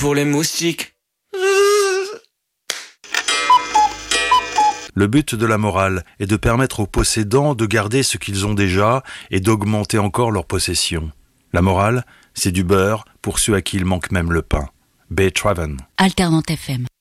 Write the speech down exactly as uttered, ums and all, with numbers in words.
pour les moustiques. Le but de la morale est de permettre aux possédants de garder ce qu'ils ont déjà et d'augmenter encore leur possession. La morale, c'est du beurre pour ceux à qui il manque même le pain. Beethoven. Alternante F M.